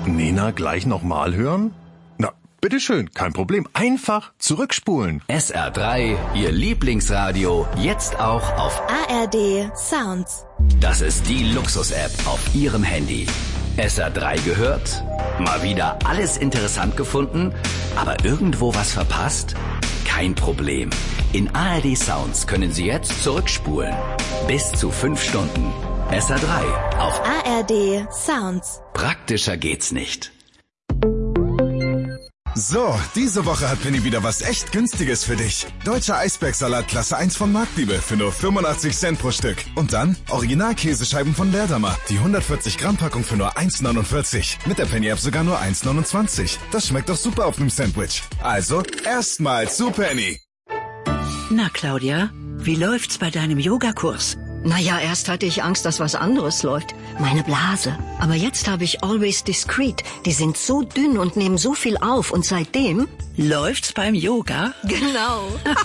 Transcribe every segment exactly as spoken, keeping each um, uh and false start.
Nena, gleich nochmal hören? Na, bitteschön, kein Problem. Einfach zurückspulen. S R drei, Ihr Lieblingsradio, jetzt auch auf A R D Sounds. Das ist die Luxus-App auf Ihrem Handy. S R drei gehört? Mal wieder alles interessant gefunden, aber irgendwo was verpasst? Kein Problem. In A R D Sounds können Sie jetzt zurückspulen. Bis zu fünf Stunden. S R drei auf A R D Sounds. Praktischer geht's nicht. So, diese Woche hat Penny wieder was echt Günstiges für dich. Deutscher Eisbergsalat Klasse eins von Marktliebe für nur fünfundachtzig Cent pro Stück. Und dann Original-Käsescheiben von Leerdammer. Die hundertvierzig Gramm Packung für nur eins neunundvierzig. Mit der Penny-App sogar nur eins neunundzwanzig. Das schmeckt doch super auf einem Sandwich. Also, erstmal zu Penny. Na, Claudia, wie läuft's bei deinem Yogakurs? Naja, erst hatte ich Angst, dass was anderes läuft. Meine Blase. Aber jetzt habe ich Always Discreet. Die sind so dünn und nehmen so viel auf. Und seitdem... Läuft's beim Yoga? Genau.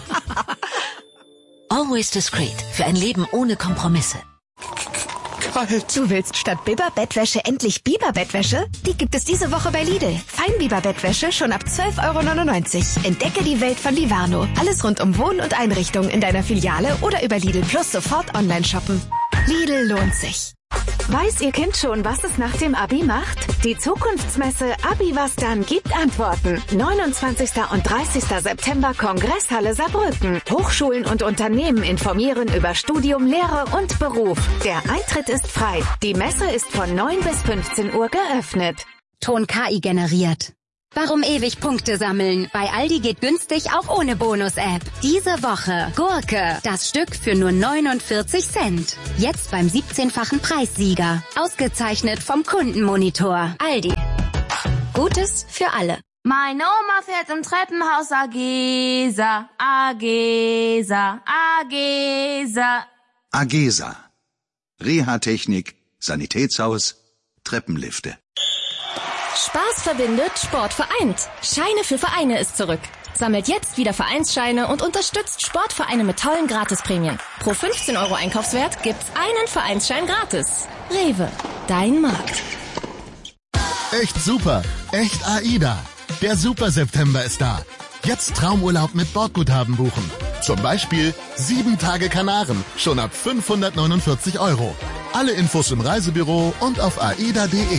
Always Discreet. Für ein Leben ohne Kompromisse. Kalt. Du willst statt Biber-Bettwäsche endlich Biber-Bettwäsche? Die gibt es diese Woche bei Lidl. Feinbiber-Bettwäsche schon ab zwölf Euro neunundneunzig. Entdecke die Welt von Livarno. Alles rund um Wohn- und Einrichtung in deiner Filiale oder über Lidl Plus sofort online shoppen. Lidl lohnt sich. Weiß Ihr Kind schon, was es nach dem Abi macht? Die Zukunftsmesse Abi was dann gibt Antworten. neunundzwanzigsten und dreißigsten September Kongresshalle Saarbrücken. Hochschulen und Unternehmen informieren über Studium, Lehre und Beruf. Der Eintritt ist frei. Die Messe ist von neun bis fünfzehn Uhr geöffnet. Ton K I generiert. Warum ewig Punkte sammeln? Bei Aldi geht günstig auch ohne Bonus-App. Diese Woche Gurke, das Stück für nur neunundvierzig Cent. Jetzt beim siebzehnfachen Preissieger. Ausgezeichnet vom Kundenmonitor. Aldi. Gutes für alle. Meine Oma fährt im Treppenhaus Agesa, Agesa, Agesa. Agesa. Reha-Technik, Sanitätshaus, Treppenlifte. Spaß verbindet, Sport vereint. Scheine für Vereine ist zurück. Sammelt jetzt wieder Vereinsscheine und unterstützt Sportvereine mit tollen Gratisprämien. Pro fünfzehn Euro Einkaufswert gibt's einen Vereinsschein gratis. Rewe, dein Markt. Echt super, echt AIDA. Der Super September ist da. Jetzt Traumurlaub mit Bordguthaben buchen. Zum Beispiel sieben Tage Kanaren, schon ab fünfhundertneunundvierzig Euro. Alle Infos im Reisebüro und auf aida punkt de.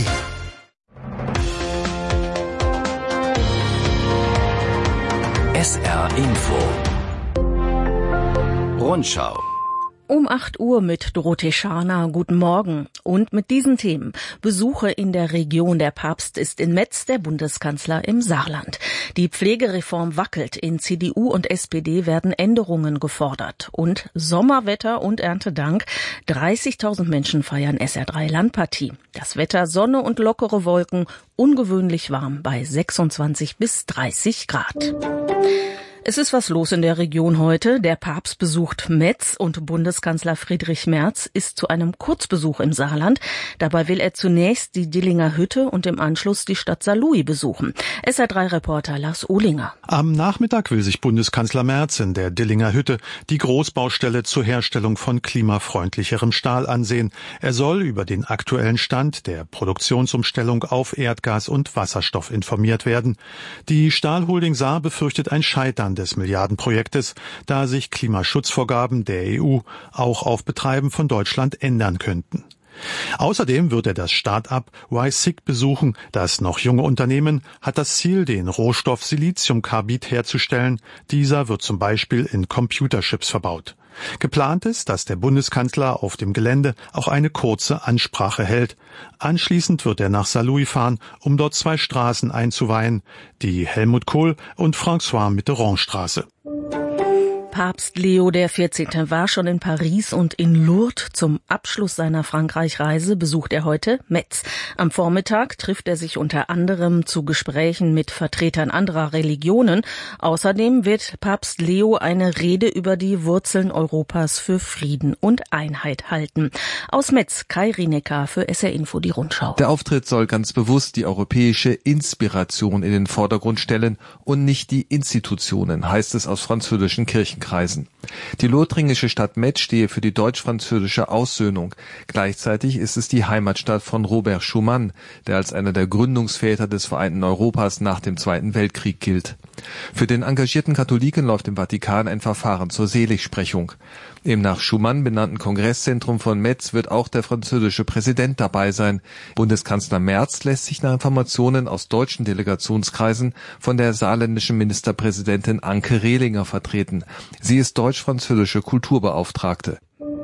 S R Info. Rundschau. Um acht Uhr mit Dorothee Scharner. Guten Morgen. Und mit diesen Themen. Besuche in der Region. Der Papst ist in Metz, der Bundeskanzler im Saarland. Die Pflegereform wackelt. In C D U und S P D werden Änderungen gefordert. Und Sommerwetter und Erntedank. dreißigtausend Menschen feiern S R drei Landpartie. Das Wetter Sonne und lockere Wolken. Ungewöhnlich warm bei sechsundzwanzig bis dreißig Grad. Es ist was los in der Region heute. Der Papst besucht Metz und Bundeskanzler Friedrich Merz ist zu einem Kurzbesuch im Saarland. Dabei will er zunächst die Dillinger Hütte und im Anschluss die Stadt Saarlouis besuchen. S R drei Reporter Lars Ohlinger. Am Nachmittag will sich Bundeskanzler Merz in der Dillinger Hütte die Großbaustelle zur Herstellung von klimafreundlicherem Stahl ansehen. Er soll über den aktuellen Stand der Produktionsumstellung auf Erdgas und Wasserstoff informiert werden. Die Stahlholding Saar befürchtet ein Scheitern des Milliardenprojektes, da sich Klimaschutzvorgaben der E U auch auf Betreiben von Deutschland ändern könnten. Außerdem wird er das Start-up Y S I C besuchen. Das noch junge Unternehmen hat das Ziel, den Rohstoff Siliziumkarbid herzustellen. Dieser wird zum Beispiel in Computerchips verbaut. Geplant ist, dass der Bundeskanzler auf dem Gelände auch eine kurze Ansprache hält. Anschließend wird er nach Saarlouis fahren, um dort zwei Straßen einzuweihen, die Helmut Kohl und François Mitterrand Straße. Papst Leo der vierzehnte war schon in Paris und in Lourdes. Zum Abschluss seiner Frankreich-Reise besucht er heute Metz. Am Vormittag trifft er sich unter anderem zu Gesprächen mit Vertretern anderer Religionen. Außerdem wird Papst Leo eine Rede über die Wurzeln Europas für Frieden und Einheit halten. Aus Metz, Kai Rinecker für S R Info die Rundschau. Der Auftritt soll ganz bewusst die europäische Inspiration in den Vordergrund stellen und nicht die Institutionen, heißt es aus französischen Kirchenkreisen. Kreisen. Die lothringische Stadt Metz stehe für die deutsch-französische Aussöhnung. Gleichzeitig ist es die Heimatstadt von Robert Schuman, der als einer der Gründungsväter des vereinten Europas nach dem Zweiten Weltkrieg gilt. Für den engagierten Katholiken läuft im Vatikan ein Verfahren zur Seligsprechung. Im nach Schuman benannten Kongresszentrum von Metz wird auch der französische Präsident dabei sein. Bundeskanzler Merz lässt sich nach Informationen aus deutschen Delegationskreisen von der saarländischen Ministerpräsidentin Anke Rehlinger vertreten. Sie ist deutsch-französische Kulturbeauftragte.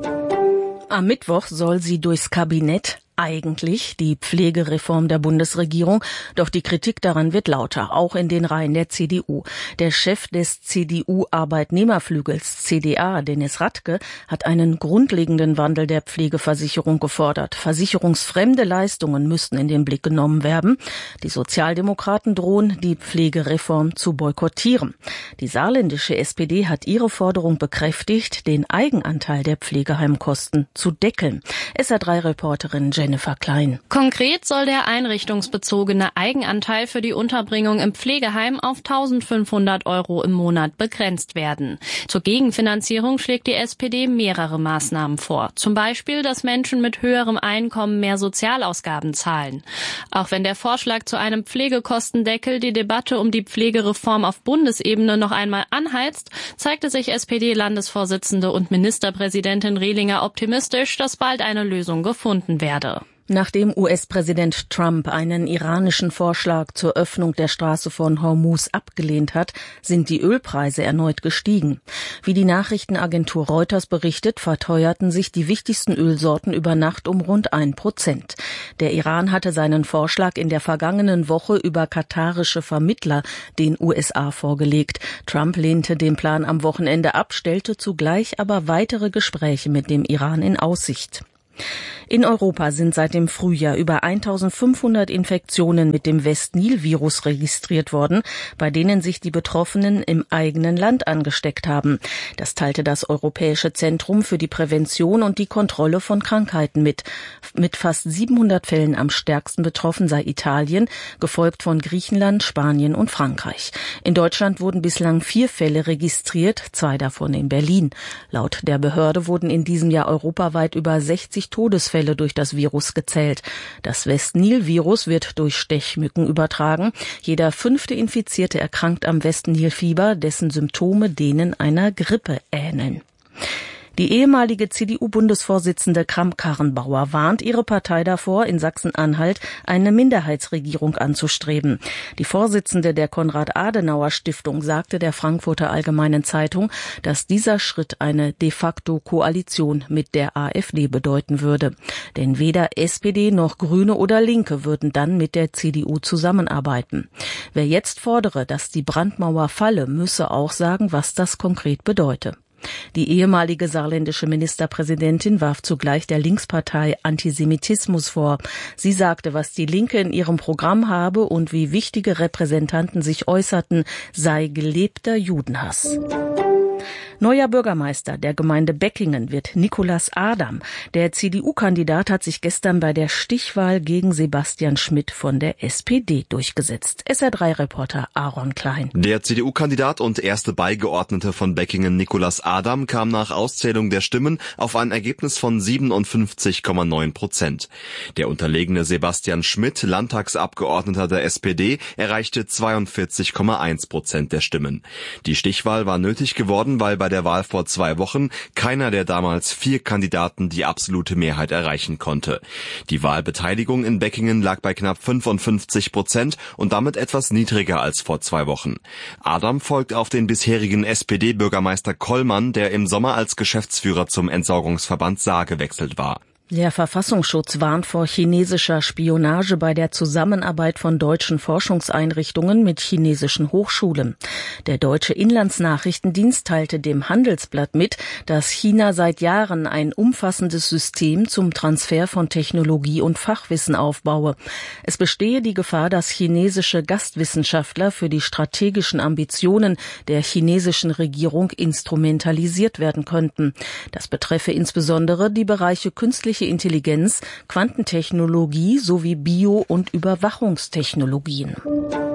Am Mittwoch soll sie durchs Kabinett eigentlich die Pflegereform der Bundesregierung, doch die Kritik daran wird lauter, auch in den Reihen der C D U. Der Chef des C D U-Arbeitnehmerflügels C D A, Dennis Radke, hat einen grundlegenden Wandel der Pflegeversicherung gefordert. Versicherungsfremde Leistungen müssten in den Blick genommen werden. Die Sozialdemokraten drohen, die Pflegereform zu boykottieren. Die saarländische S P D hat ihre Forderung bekräftigt, den Eigenanteil der Pflegeheimkosten zu deckeln. S R drei Reporterin Jennifer Klein. Konkret soll der einrichtungsbezogene Eigenanteil für die Unterbringung im Pflegeheim auf eintausendfünfhundert Euro im Monat begrenzt werden. Zur Gegenfinanzierung schlägt die S P D mehrere Maßnahmen vor. Zum Beispiel, dass Menschen mit höherem Einkommen mehr Sozialausgaben zahlen. Auch wenn der Vorschlag zu einem Pflegekostendeckel die Debatte um die Pflegereform auf Bundesebene noch einmal anheizt, zeigte sich S P D-Landesvorsitzende und Ministerpräsidentin Rehlinger optimistisch, dass bald eine Lösung gefunden werde. Nachdem U S-Präsident Trump einen iranischen Vorschlag zur Öffnung der Straße von Hormuz abgelehnt hat, sind die Ölpreise erneut gestiegen. Wie die Nachrichtenagentur Reuters berichtet, verteuerten sich die wichtigsten Ölsorten über Nacht um rund ein Prozent. Der Iran hatte seinen Vorschlag in der vergangenen Woche über katarische Vermittler den U S A vorgelegt. Trump lehnte den Plan am Wochenende ab, stellte zugleich aber weitere Gespräche mit dem Iran in Aussicht. In Europa sind seit dem Frühjahr über eintausendfünfhundert Infektionen mit dem West-Nil-Virus registriert worden, bei denen sich die Betroffenen im eigenen Land angesteckt haben. Das teilte das Europäische Zentrum für die Prävention und die Kontrolle von Krankheiten mit. Mit fast siebenhundert Fällen am stärksten betroffen sei Italien, gefolgt von Griechenland, Spanien und Frankreich. In Deutschland wurden bislang vier Fälle registriert, zwei davon in Berlin. Laut der Behörde wurden in diesem Jahr europaweit über sechzig Todesfälle durch das Virus gezählt. Das West-Nil-Virus wird durch Stechmücken übertragen. Jeder fünfte Infizierte erkrankt am West-Nil-Fieber, dessen Symptome denen einer Grippe ähneln. Die ehemalige C D U-Bundesvorsitzende Kramp-Karrenbauer warnt ihre Partei davor, in Sachsen-Anhalt eine Minderheitsregierung anzustreben. Die Vorsitzende der Konrad-Adenauer-Stiftung sagte der Frankfurter Allgemeinen Zeitung, dass dieser Schritt eine de facto Koalition mit der AfD bedeuten würde. Denn weder S P D noch Grüne oder Linke würden dann mit der C D U zusammenarbeiten. Wer jetzt fordere, dass die Brandmauer falle, müsse auch sagen, was das konkret bedeute. Die ehemalige saarländische Ministerpräsidentin warf zugleich der Linkspartei Antisemitismus vor. Sie sagte, was die Linke in ihrem Programm habe und wie wichtige Repräsentanten sich äußerten, sei gelebter Judenhass. Neuer Bürgermeister der Gemeinde Beckingen wird Nicolas Adam. Der C D U-Kandidat hat sich gestern bei der Stichwahl gegen Sebastian Schmidt von der S P D durchgesetzt. S R drei Reporter Aaron Klein. Der C D U-Kandidat und erste Beigeordnete von Beckingen, Nicolas Adam, kam nach Auszählung der Stimmen auf ein Ergebnis von siebenundfünfzig Komma neun Prozent. Der unterlegene Sebastian Schmidt, Landtagsabgeordneter der S P D, erreichte zweiundvierzig Komma eins Prozent der Stimmen. Die Stichwahl war nötig geworden, weil bei der Wahl vor zwei Wochen keiner der damals vier Kandidaten die absolute Mehrheit erreichen konnte. Die Wahlbeteiligung in Beckingen lag bei knapp fünfundfünfzig Prozent und damit etwas niedriger als vor zwei Wochen. Adam folgt auf den bisherigen S P D-Bürgermeister Kollmann, der im Sommer als Geschäftsführer zum Entsorgungsverband Saar gewechselt war. Der Verfassungsschutz warnt vor chinesischer Spionage bei der Zusammenarbeit von deutschen Forschungseinrichtungen mit chinesischen Hochschulen. Der deutsche Inlandsnachrichtendienst teilte dem Handelsblatt mit, dass China seit Jahren ein umfassendes System zum Transfer von Technologie und Fachwissen aufbaue. Es bestehe die Gefahr, dass chinesische Gastwissenschaftler für die strategischen Ambitionen der chinesischen Regierung instrumentalisiert werden könnten. Das betreffe insbesondere die Bereiche künstliche Intelligenz, Quantentechnologie sowie Bio- und Überwachungstechnologien.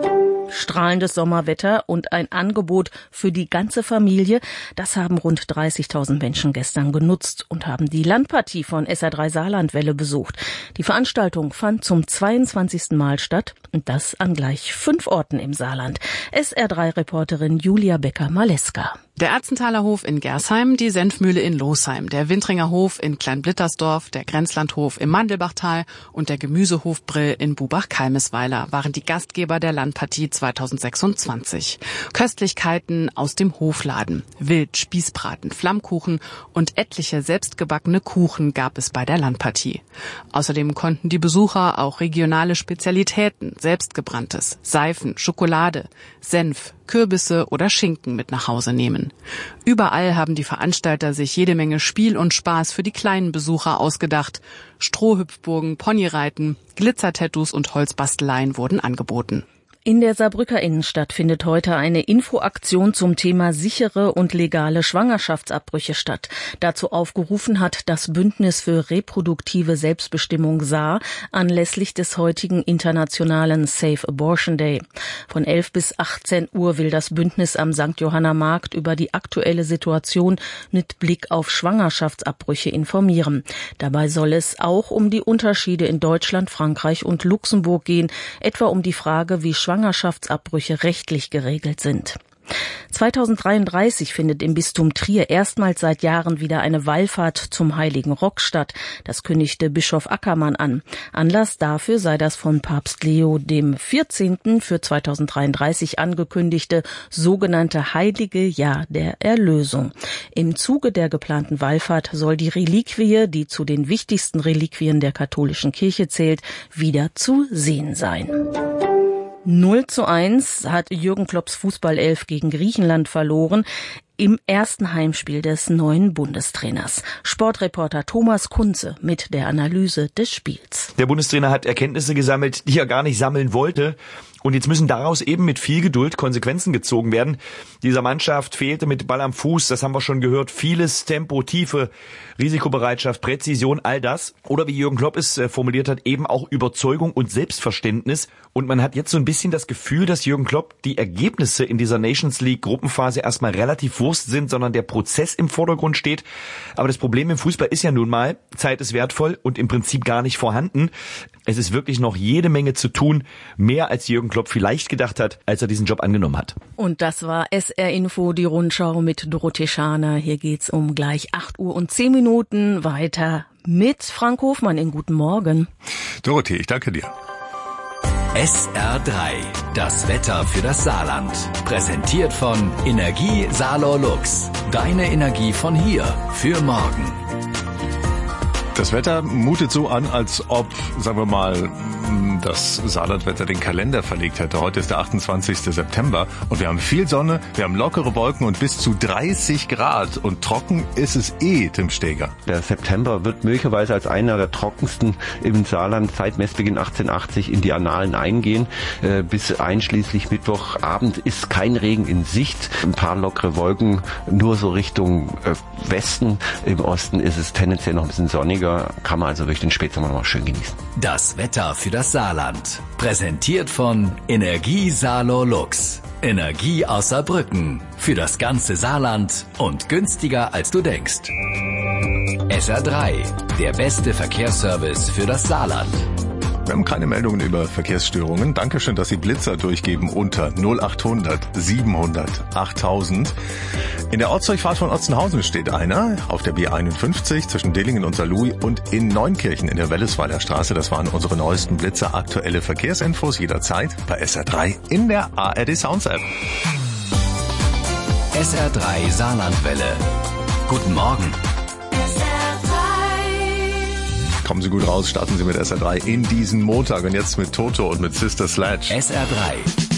Strahlendes Sommerwetter und ein Angebot für die ganze Familie, das haben rund dreißigtausend Menschen gestern genutzt und haben die Landpartie von S R drei Saarlandwelle besucht. Die Veranstaltung fand zum zweiundzwanzigsten Mal statt und das an gleich fünf Orten im Saarland. S R drei Reporterin Julia Becker-Maleska. Der Erzenthaler Hof in Gersheim, die Senfmühle in Losheim, der Wintringer Hof in Kleinblittersdorf, der Grenzlandhof im Mandelbachtal und der Gemüsehof Brill in Bubach-Kalmesweiler waren die Gastgeber der Landpartie zweitausendsechsundzwanzig. Köstlichkeiten aus dem Hofladen, Wild, Spießbraten, Flammkuchen und etliche selbstgebackene Kuchen gab es bei der Landpartie. Außerdem konnten die Besucher auch regionale Spezialitäten, selbstgebranntes, Seifen, Schokolade, Senf, Kürbisse oder Schinken mit nach Hause nehmen. Überall haben die Veranstalter sich jede Menge Spiel und Spaß für die kleinen Besucher ausgedacht. Strohhüpfburgen, Ponyreiten, Glitzertattoos und Holzbasteleien wurden angeboten. In der Saarbrücker Innenstadt findet heute eine Infoaktion zum Thema sichere und legale Schwangerschaftsabbrüche statt. Dazu aufgerufen hat das Bündnis für reproduktive Selbstbestimmung Saar anlässlich des heutigen internationalen Safe Abortion Day. Von elf bis achtzehn Uhr will das Bündnis am Sankt Johanna Markt über die aktuelle Situation mit Blick auf Schwangerschaftsabbrüche informieren. Dabei soll es auch um die Unterschiede in Deutschland, Frankreich und Luxemburg gehen, etwa um die Frage, wie Schwangerschaftsabbrüche rechtlich geregelt sind. zweitausenddreiunddreißig findet im Bistum Trier erstmals seit Jahren wieder eine Wallfahrt zum Heiligen Rock statt. Das kündigte Bischof Ackermann an. Anlass dafür sei das von Papst Leo dem vierzehnten für zweitausenddreiunddreißig angekündigte sogenannte Heilige Jahr der Erlösung. Im Zuge der geplanten Wallfahrt soll die Reliquie, die zu den wichtigsten Reliquien der katholischen Kirche zählt, wieder zu sehen sein. null zu eins hat Jürgen Klopps Fußballelf gegen Griechenland verloren im ersten Heimspiel des neuen Bundestrainers. Sportreporter Thomas Kunze mit der Analyse des Spiels. Der Bundestrainer hat Erkenntnisse gesammelt, die er gar nicht sammeln wollte. Und jetzt müssen daraus eben mit viel Geduld Konsequenzen gezogen werden. Dieser Mannschaft fehlte mit Ball am Fuß, das haben wir schon gehört, vieles Tempo, Tiefe, Risikobereitschaft, Präzision, all das. Oder wie Jürgen Klopp es formuliert hat, eben auch Überzeugung und Selbstverständnis. Und man hat jetzt so ein bisschen das Gefühl, dass Jürgen Klopp die Ergebnisse in dieser Nations League Gruppenphase erstmal relativ Wurst sind, sondern der Prozess im Vordergrund steht. Aber das Problem im Fußball ist ja nun mal, Zeit ist wertvoll und im Prinzip gar nicht vorhanden. Es ist wirklich noch jede Menge zu tun, mehr als Jürgen Klopp vielleicht gedacht hat, als er diesen Job angenommen hat. Und das war S R Info, die Rundschau mit Dorothee Schaner. Hier geht's um gleich acht Uhr und zehn Minuten weiter mit Frank Hofmann in Guten Morgen. Dorothee, ich danke dir. S R drei, das Wetter für das Saarland. Präsentiert von Energie Saarlor Lux. Deine Energie von hier für morgen. Das Wetter mutet so an, als ob, sagen wir mal, das Saarlandwetter den Kalender verlegt hätte. Heute ist der achtundzwanzigste September und wir haben viel Sonne, wir haben lockere Wolken und bis zu dreißig Grad. Und trocken ist es eh, Tim Steger. Der September wird möglicherweise als einer der trockensten im Saarland seit Messbeginn achtzehnhundert in die Annalen eingehen. Äh, bis einschließlich Mittwochabend ist kein Regen in Sicht. Ein paar lockere Wolken, nur so Richtung äh, Westen. Im Osten ist es tendenziell noch ein bisschen sonniger. Kann man also durch den Spätsommer noch schön genießen. Das Wetter für das Saarland. Präsentiert von Energie Saarlor Lux. Energie aus Saarbrücken. Für das ganze Saarland und günstiger als du denkst. S R drei. Der beste Verkehrsservice für das Saarland. Wir haben keine Meldungen über Verkehrsstörungen. Dankeschön, dass Sie Blitzer durchgeben unter null achthundert siebenhundert achttausend. In der Ortsdurchfahrt von Otzenhausen steht einer auf der B einundfünfzig zwischen Dillingen und Saarlouis und in Neunkirchen in der Wellesweiler Straße. Das waren unsere neuesten Blitzer. Aktuelle Verkehrsinfos jederzeit bei S R drei in der A R D Sounds App. S R drei Saarlandwelle. Guten Morgen. Kommen Sie gut raus, starten Sie mit S R drei in diesen Montag und jetzt mit Toto und mit Sister Sledge. S R drei.